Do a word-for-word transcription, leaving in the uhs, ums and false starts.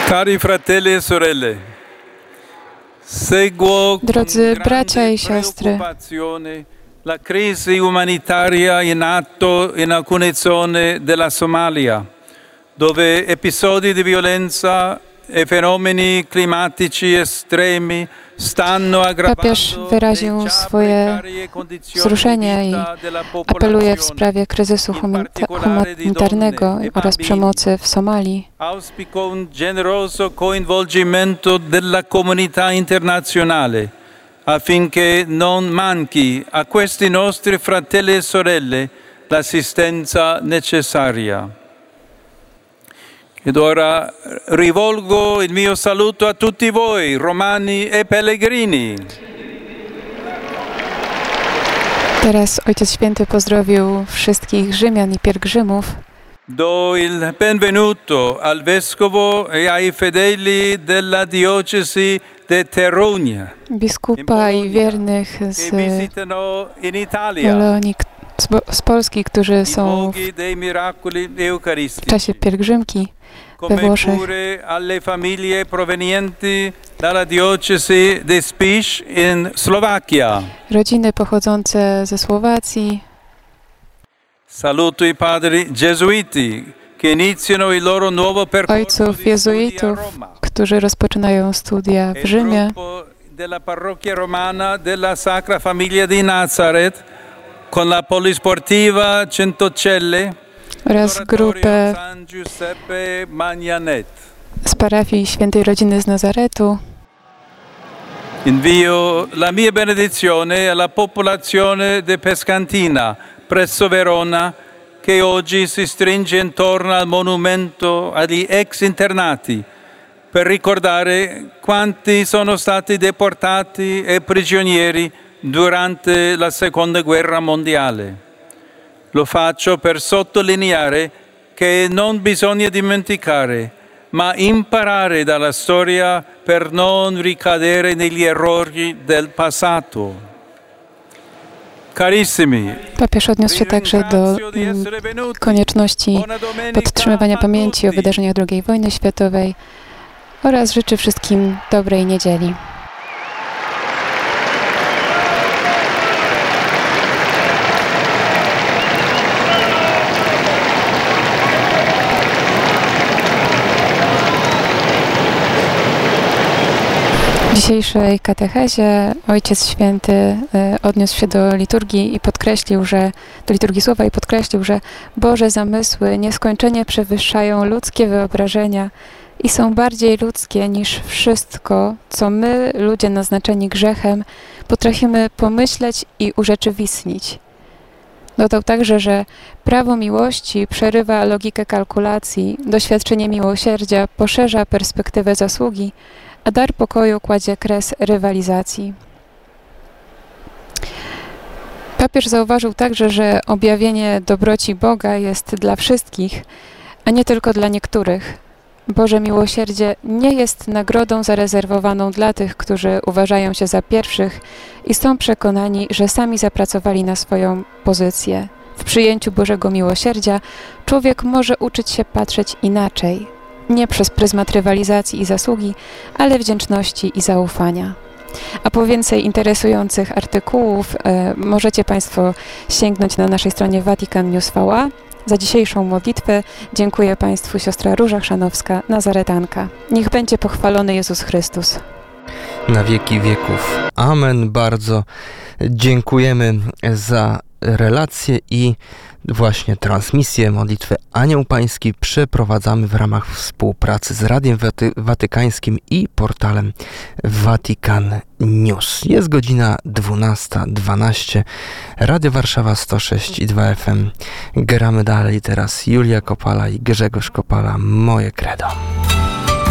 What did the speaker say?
Cari fratelli e sorelle, seguo Drodzy con bracia i grande siostry, preoccupazione la crisi umanitaria in atto in alcune zone della Somalia, dove episodi di violenza e fenomeni climatici estremi stanno papież aggravando wyraził le già swoje precarie condizioni wzruszenie di i vita della apeluje w popolazione, sprawie kryzysu in humani- particolare di humanitarnego donne e oraz bambini. przemocy w Somalii. Auspico un generoso coinvolgimento della comunità internazionale affinché non manchi a questi nostri fratelli e sorelle l'assistenza necessaria. Ed ora rivolgo il mio saluto a tutti voi, romani e pellegrini. Teraz Ojciec Święty pozdrowił wszystkich Rzymian i pielgrzymów. Do il benvenuto al vescovo e ai fedeli della diocesi de Terugna, Biskupa i wiernych z che visitano in Italia Polonii, k- z, Bo- z Polski, którzy i są w luoghi dei miracoli eucaristici, czasie pielgrzymki we come Włoszech. pure alle famiglie provenienti dalla diocesi di Spiš in Slovacchia. Rodziny pochodzące ze Słowacji. Saluto i padri gesuiti che iniziano il loro nuovo percorso Ojców di studi a jezuitów, Roma. którzy rozpoczynają studia w Il Rzymie. gruppo della parrocchia romana della Sacra Famiglia di Nazareth con la polisportiva Centocelle Oraz grupę San Giuseppe Magnanet. z parafii Świętej Rodziny z Nazaretu. Invio la mia benedizione alla popolazione de Pescantina presso Verona che oggi si stringe intorno al monumento agli ex internati per ricordare quanti sono stati deportati e prigionieri durante la Seconda Guerra Mondiale. Lo faccio per sottolineare che non bisogna dimenticare, ma imparare dalla storia per non ricadere negli errori del passato. Carissimi, Papież odniósł się także do mm, konieczności podtrzymywania pamięci o wydarzeniach drugiej wojny światowej oraz życzy wszystkim dobrej niedzieli. W dzisiejszej katechezie Ojciec Święty e, odniósł się do liturgii i podkreślił, że do liturgii słowa i podkreślił, że Boże zamysły nieskończenie przewyższają ludzkie wyobrażenia i są bardziej ludzkie niż wszystko, co my, ludzie naznaczeni grzechem, potrafimy pomyśleć i urzeczywistnić. Dodał także, że prawo miłości przerywa logikę kalkulacji, doświadczenie miłosierdzia poszerza perspektywę zasługi, a dar pokoju kładzie kres rywalizacji. Papież zauważył także, że objawienie dobroci Boga jest dla wszystkich, a nie tylko dla niektórych. Boże miłosierdzie nie jest nagrodą zarezerwowaną dla tych, którzy uważają się za pierwszych i są przekonani, że sami zapracowali na swoją pozycję. W przyjęciu Bożego miłosierdzia człowiek może uczyć się patrzeć inaczej, nie przez pryzmat rywalizacji i zasługi, ale wdzięczności i zaufania. A po więcej interesujących artykułów e, możecie Państwo sięgnąć na naszej stronie Vatican News V A. Za dzisiejszą modlitwę dziękuję Państwu siostra Róża Chrzanowska, Nazaretanka. Niech będzie pochwalony Jezus Chrystus. Na wieki wieków. Amen. Bardzo dziękujemy za relacje i właśnie transmisję modlitwy Anioł Pański przeprowadzamy w ramach współpracy z Radiem Waty- Watykańskim i portalem Vatican News. Jest godzina dwunasta dwanaście. Radio Warszawa sto sześć i dwa F M. Gramy dalej teraz Julia Kopala i Grzegorz Kopala. Moje credo.